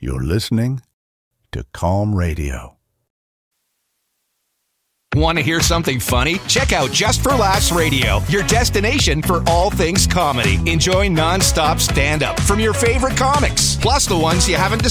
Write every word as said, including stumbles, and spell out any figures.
You're listening to Calm Radio. Want to hear something funny? Check out Just for Laughs Radio, your destination for all things comedy. Enjoy nonstop stand-up from your favorite comics, plus the ones you haven't